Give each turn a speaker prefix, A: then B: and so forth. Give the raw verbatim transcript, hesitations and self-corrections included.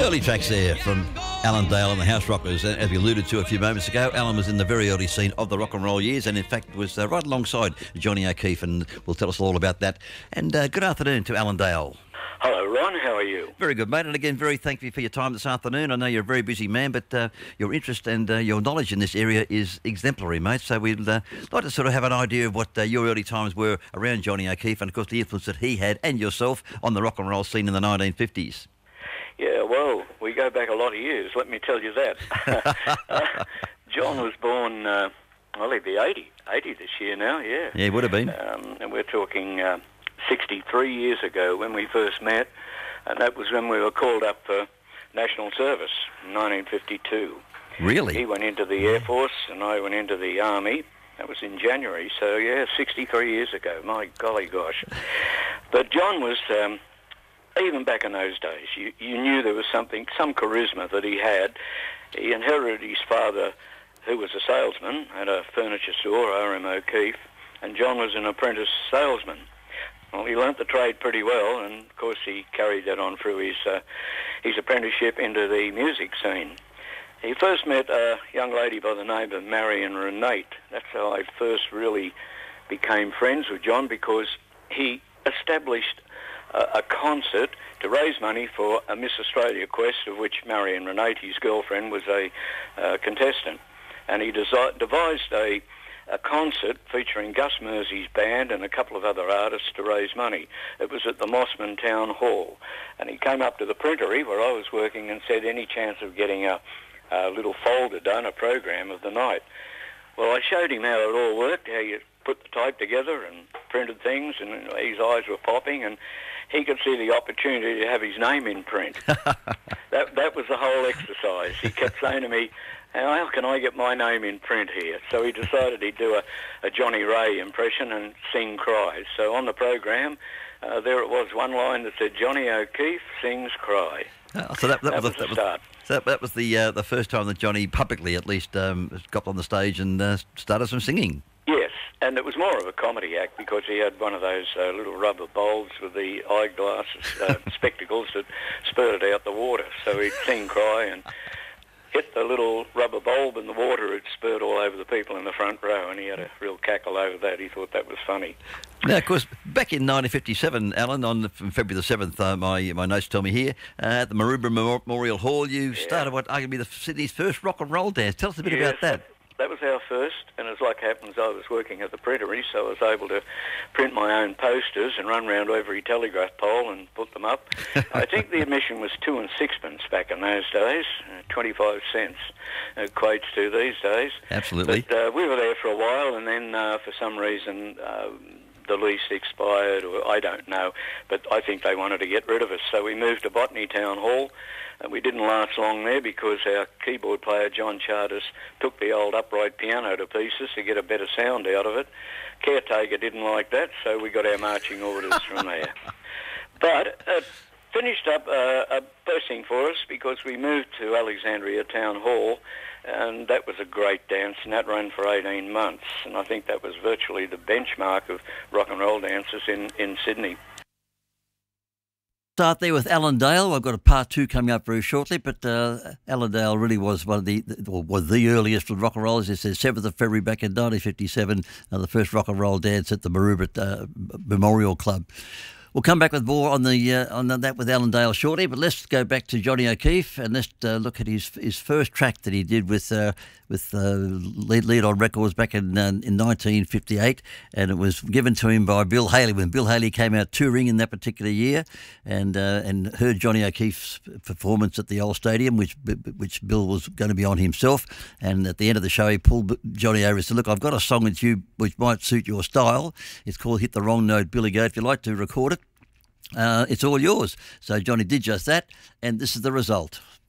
A: Early tracks there from Alan Dale and the House Rockers. As we alluded to a few moments ago, Alan was in the very early scene of the rock and roll years and in fact was uh, right alongside Johnny O'Keefe, and will tell us all about that. And uh, good afternoon to Alan Dale.
B: Hello, Ron. How are you?
A: Very good, mate. And again, very thank you for your time this afternoon. I know you're a very busy man, but uh, your interest and uh, your knowledge in this area is exemplary, mate. So we'd uh, like to sort of have an idea of what uh, your early times were around Johnny O'Keefe and, of course, the influence that he had and yourself on the rock and roll scene in the nineteen fifties.
B: Yeah, well, we go back a lot of years, let me tell you that. uh, John was born, uh, well, he'd be eighty, eighty this year now, yeah.
A: Yeah, he would have been.
B: Um, and we're talking uh, sixty-three years ago when we first met, and that was when we were called up for national service in nineteen fifty-two.
A: Really?
B: He went into the Air Force and I went into the Army. That was in January, so yeah, sixty-three years ago. My golly gosh. But John was... Um, Even back in those days, you, you knew there was something, some charisma that he had. He inherited his father, who was a salesman at a furniture store, R M O'Keefe, and John was an apprentice salesman. Well, he learnt the trade pretty well, and of course he carried that on through his uh, his apprenticeship into the music scene. He first met a young lady by the name of Marion Renate. That's how I first really became friends with John, because he established a concert to raise money for a Miss Australia quest, of which Marion Renate, his girlfriend, was a uh, contestant. And he desi- devised a, a concert featuring Gus Mersey's band and a couple of other artists to raise money. It was at the Mossman Town Hall. And he came up to the printery where I was working and said, any chance of getting a, a little folder done, a program of the night? Well, I showed him how it all worked, how you put the type together and printed things, and his eyes were popping, and he could see the opportunity to have his name in print. that that was the whole exercise. He kept saying to me, how can I get my name in print here? So he decided he'd do a, a Johnny Ray impression and sing Cry. So on the program, uh, there it was, one line that said, Johnny O'Keefe sings Cry.
A: Oh, so that, that,
B: that
A: was,
B: was
A: the
B: the start.
A: So that, that was the uh, the first time that Johnny publicly, at least, um, got on the stage and uh, started some singing.
B: Yes, and it was more of a comedy act because he had one of those uh, little rubber bulbs with the eyeglasses, uh, spectacles that spurted out the water. So he'd sing Cry and hit the little rubber bulb in the water. It spurred all over the people in the front row, and he had a real cackle over that. He thought that was funny.
A: Now, of course, back in nineteen fifty-seven, Alan, on the, from February the seventh, uh, my my notes tell me here, uh, at the Maroubra Memorial Hall, you yeah. started what arguably the Sydney's first rock and roll dance. Tell us a bit
B: yes,
A: about that.
B: That was our first, and as luck happens, I was working at the printery, so I was able to print my own posters and run round every telegraph pole and put them up. I think the admission was two and sixpence back in those days, uh, twenty-five cents equates to these days.
A: Absolutely.
B: But uh, we were there for a while, and then uh, for some reason uh, the lease expired, or I don't know, but I think they wanted to get rid of us, so we moved to Botany Town Hall. And we didn't last long there because our keyboard player, John Charters, took the old upright piano to pieces to get a better sound out of it. Caretaker didn't like that, so we got our marching orders from there. But it finished up uh, a blessing for us because we moved to Alexandria Town Hall, and that was a great dance, and that ran for eighteen months. And I think that was virtually the benchmark of rock and roll dances in, in Sydney.
A: Start there with Alan Dale. I've got a part two coming up very shortly, but uh, Alan Dale really was one of the, or was the earliest rock and rollers. It says seventh of February back in nineteen fifty-seven, uh, the first rock and roll dance at the Maroubra uh, Memorial Club. We'll come back with more on the uh, on that with Alan Dale shortly, but let's go back to Johnny O'Keefe and let's uh, look at his his first track that he did with uh, with uh, Lead, Lead On Records back in uh, in nineteen fifty-eight, and it was given to him by Bill Haley when Bill Haley came out touring in that particular year, and uh, and heard Johnny O'Keefe's performance at the old stadium, which which Bill was going to be on himself, and at the end of the show he pulled Johnny over and said, "Look, I've got a song with you which might suit your style. It's called Hit the Wrong Note, Billy Goat. If you'd like to record it, Uh, it's all yours." So Johnny did just that, and this is the result.